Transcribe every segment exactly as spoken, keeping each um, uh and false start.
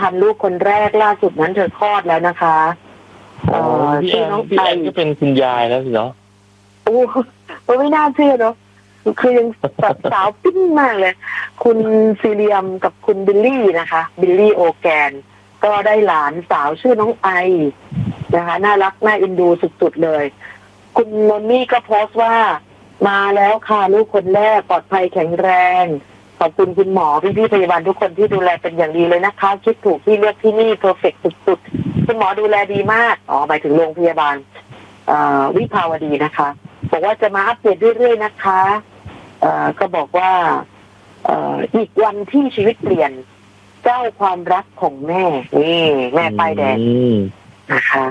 ครรภ์ลูกคนแรกล่าสุดนั้นเธอคลอดแล้วนะคะเออชื่อน้องไอก็เป็นคุณยายแล้วสิเนาะโอ้ก็ไม่น่าเชื่อเนาะคือยังแบบสาวปิ้งมากเลยคุณซีเรียมกับคุณบิลลี่นะคะบิลลี่โอแกนก็ได้หลานสาวชื่อน้องไอนะคะน่ารักน่าเอ็นดูสุดๆเลยคุณนนนี่ก็โพสต์ว่ามาแล้วค่ะลูกคนแรกปลอดภัยแข็งแรงขอบคุณคุณหมอพี่ๆพยาบาลทุกคนที่ดูแลเป็นอย่างดีเลยนะคะคิดถูกที่เลือกที่นี่เพอร์เฟกต์สุดๆคุณหมอดูแลดีมากอ๋อหมายถึงโรงพยาบาลวิภาวดีนะคะบอกว่าจะมาอัปเดตเรื่อยๆนะคะก็บอกว่าอีกวันที่ชีวิตเปลี่ยนเจ้าความรักของแม่นี่แม่ป้ายแดงนะคะ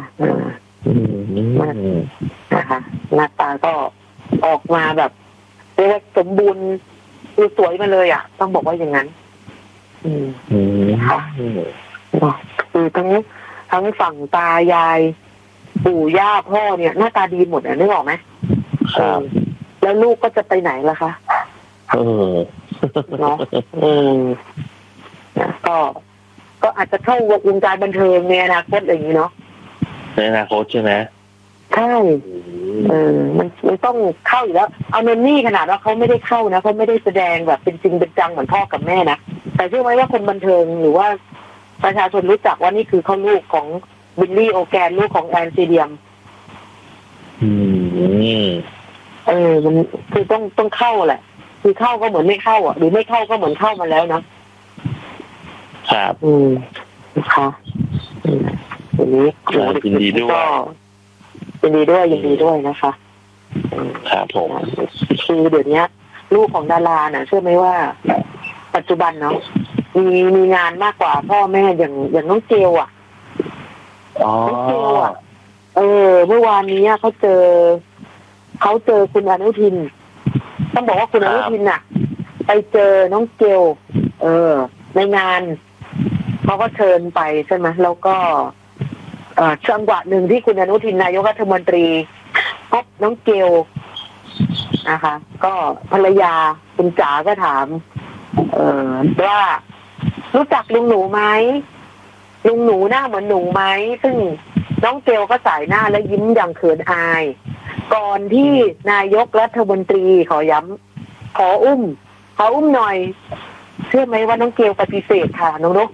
นะคะหน้าตาก็ออกมาแบบเรียกว่าสมบูรณ์คือสวยมาเลยอ่ะต้องบอกว่าอย่างนั้นอืมค่ะคือทั้งทั้งฝั่งตายายปู่ย่าพ่อเนี่ยหน้าตาดีหมดอ่ะนึกออกไหมครับแล้วลูกก็จะไปไหนล่ะคะเออเนาะอืมก็ก็อาจจะเข้าวงการบันเทิงในอนาคตอะไรอย่างนี้เนาะในอนาคตใช่ไหมใช่เออมันมันต้องเข้าอยู่แล้วเอาเนนนี่ขนาดว่าเขาไม่ได้เข้านะเขาไม่ได้แสดงแบบเป็นจริงเป็นจังเหมือนพ่อกับแม่นะแต่เชื่อไหมว่าคนบันเทิงหรือว่าประชาชนรู้จักว่านี่คือเขาลูกของบิลลี่โอแกนลูกของแอนซีเดียมอืมเออมันคือต้องต้องเข้าแหละคือเข้าก็เหมือนไม่เข้าอ่ะหรือไม่เข้าก็เหมือนเข้ามาแล้วนะครับอืมนะคะทีนี้ยินดีด้วยยินดีด้วยยินดีด้วยนะคะครับผมคือเดี๋ยวนี้ลูกของดาราน่ะเชื่อไหมว่าปัจจุบันเนาะมีมีงานมากกว่าพ่อแม่อย่างอย่างน้องเจลอ่ะอ๋อน้องเจลอ่ะเออเมื่อวานนี้เขาเจอเขาเจอคุณอนุทินต้องบอกว่าคุณอนุทินน่ะไปเจอน้องเจลเออในงานเขาก็เชิญไปใช่ไหมแล้วก็เอ่อจังหวะหนึ่งที่คุณอนุทินนายกรัฐมนตรีพบน้องเกลนะคะก็ภรรยาคุณจ๋าก็ถามเอ่อว่ารู้จักลุงหนูไหมลุงหนูหน้าเหมือนหนูไหมซึ่งน้องเกลก็สายหน้าและยิ้มอย่างเขินอายก่อนที่นายกรัฐมนตรีขอย้ำขออุ้มขออุ้มหน่อยเชื่อไหมว่าน้องเกลปฏิเสธค่ะน้องนก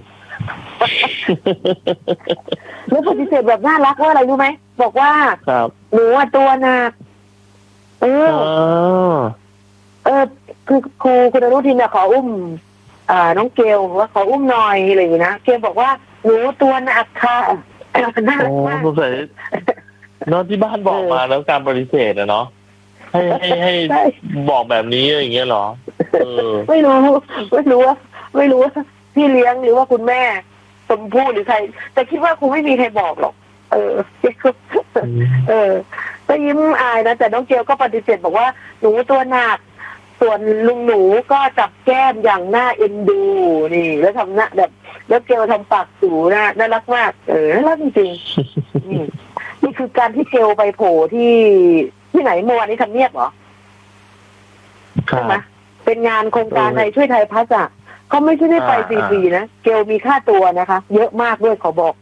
แล้วปฏิเสธแบบน่ารักว่าอะไรรู้ไหมบอกว่าหนูว่าตัวหนักเออเออคือครูคุณอนุทินเนี่ยขออุ้มอ่าน้องเกลว่าขออุ้มหน่อยอะไรอย่างนี้นะเกลบอกว่าหนูตัวหนักค่ะน่ารักมากสงสัยนอนที่บ้านบอกมาแล้วการปฏิเสธนะเนาะให้ให้ให้บอกแบบนี้อย่างเงี้ยหรอไม่รู้ไม่รู้ว่าไม่รู้ว่าพี่เลี้ยงหรือว่าคุณแม่สมพูดหรือใครแต่คิดว่าคงไม่มีใครบอกหรอกเออเออก็ยิ้มอายนะแต่น้องเกลก็ปฏิเสธบอกว่าหนูตัวหนักส่วนลุงหนูก็จับแก้มอย่างน่าเอ็นดูนี่แล้วทำหน้าแบบแล้วเกลทำปากสูนะน่ารักมากเออน่ารักจริงๆนี่นี่คือการที่เกลไปโผล่ที่ที่ไหนเมื่อวานนี้ทำเนียบเหรอใช่ไหมเป็นงานโครงการไทยช่วยไทยพัฒน์เขาไม่ใช่ได้ไปฟรีๆนะเกลมีค่าตัวนะคะเยอะมากด้วยขอบอก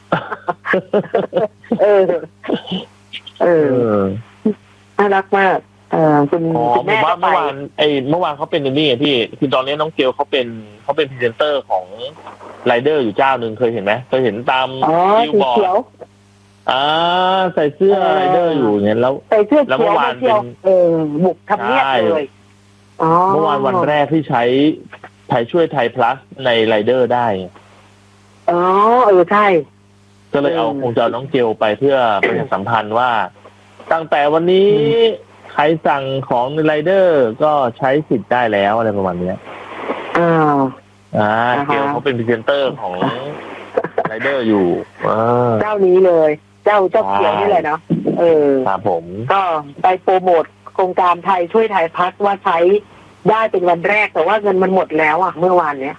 เออเออน่ารักมากเออคุณคุณแม่เมื่อวานไอ้เมื่อวานเขาเป็นนี่ไงพี่คือตอนนี้น้องเกลเขาเป็นเขาเป็นพรีเซนเตอร์ของไรเดอร์อยู่เจ้าหนึ่งเคยเห็นไหมเคยเห็นตามบิลบอร์ดอ่าใส่เสื้อไรเดอร์อยู่เนี่ยแล้วใส่เสื้อเขียวเที่ยวเออบุกทำเนียบเลยเมื่อวานวันแรกที่ใช้ไทยช่วยไทยพลัสในไรเดอร์ได้อ๋อเออใช่ก็เลยเอาคงจะน้องเกลไปเพื่อประชาสัมพันธ์ว่าตั้งแต่วันนี้ใครสั่งของในไรเดอร์ก็ใช้สิทธิ์ได้แล้วอะไรประมาณนี้อ่าอ่าเกลเขาเป็นพรีเซนเตอร์ของไรเดอร์อยู่เจ้านี้เลยเจ้าเจ้าเขียวนี่เลยเนาะเออครับผมก็ไปโปรโมทโครงการไทยช่วยไทยพัฒน์ว่าใช้ได้เป็นวันแรกแต่ว่าเงินมันหมดแล้วอ่ะเมื่อวานเนี้ย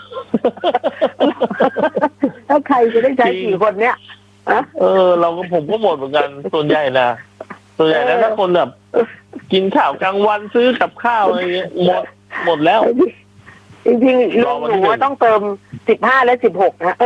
แล้วใครจะได้ใช้กี่คนเนี้ยเออเราก็ผมก็หมดเหมือนกันส่วนใหญ่นะส่วนใหญ่แล้วถ้าคนแบบกินข้าวกลางวันซื้อกับข้าวอะไรเงี้ยหมดหมดแล้วจริงๆลุงหนูต้องเติมสิบห้าและสิบหกนะ